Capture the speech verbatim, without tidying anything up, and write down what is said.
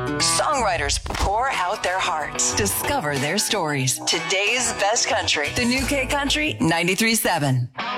Songwriters pour out their hearts. Discover their stories. Today's best country. The new K Country ninety-three point seven.